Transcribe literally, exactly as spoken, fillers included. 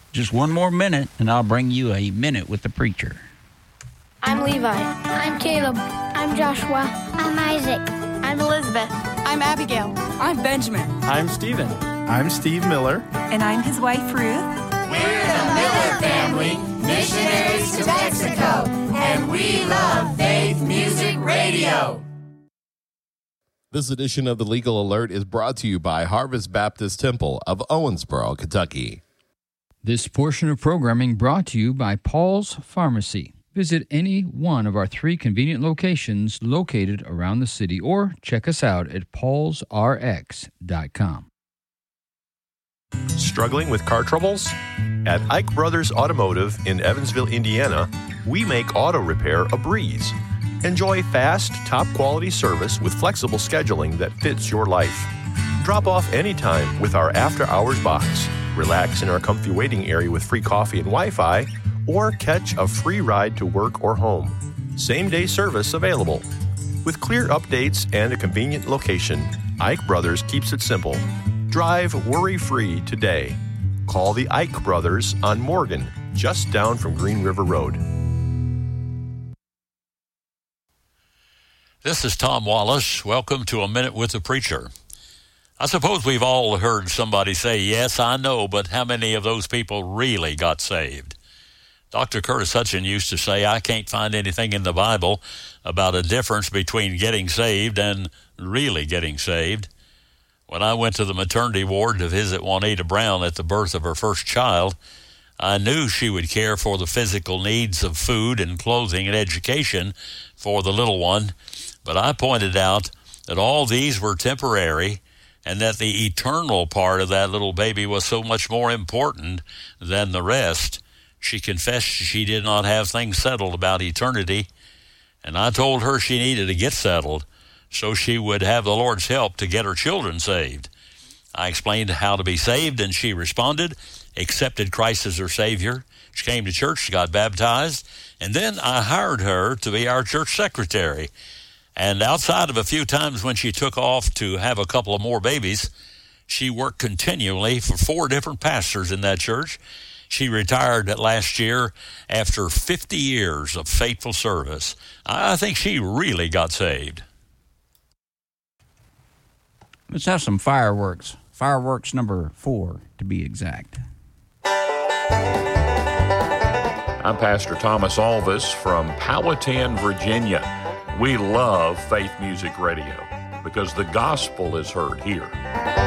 Just one more minute, and I'll bring you a Minute with the Preacher. I'm Levi. I'm Caleb. I'm Joshua. I'm Isaac. I'm Elizabeth. I'm Abigail. I'm Benjamin. I'm Stephen. I'm Steve Miller. And I'm his wife, Ruth. We're the Miller family, missionaries to Mexico, and we love Faith Music Radio. This edition of the Legal Alert is brought to you by Harvest Baptist Temple of Owensboro, Kentucky. This portion of programming brought to you by Paul's Pharmacy. Visit any one of our three convenient locations located around the city or check us out at pauls r x dot com. Struggling with car troubles? At Ike Brothers Automotive in Evansville, Indiana, we make auto repair a breeze. Enjoy fast, top-quality service with flexible scheduling that fits your life. Drop off anytime with our after-hours box. Relax in our comfy waiting area with free coffee and Wi-Fi, or catch a free ride to work or home. Same-day service available. With clear updates and a convenient location, Ike Brothers keeps it simple. Drive worry-free today. Call the Ike Brothers on Morgan, just down from Green River Road. This is Tom Wallace. Welcome to A Minute with the Preacher. I suppose we've all heard somebody say, yes, I know, but how many of those people really got saved? Doctor Curtis Hutchin used to say, I can't find anything in the Bible about a difference between getting saved and really getting saved. When I went to the maternity ward to visit Juanita Brown at the birth of her first child, I knew she would care for the physical needs of food and clothing and education for the little one, but I pointed out that all these were temporary and that the eternal part of that little baby was so much more important than the rest. She confessed she did not have things settled about eternity, and I told her she needed to get settled so she would have the Lord's help to get her children saved. I explained how to be saved, and she responded, accepted Christ as her Savior. She came to church, she got baptized, and then I hired her to be our church secretary. And outside of a few times when she took off to have a couple of more babies, she worked continually for four different pastors in that church. She retired last year after fifty years of faithful service. I think she really got saved. Let's have some fireworks. Fireworks number four, to be exact. I'm Pastor Thomas Alvis from Powhatan, Virginia. We love Faith Music Radio because the gospel is heard here.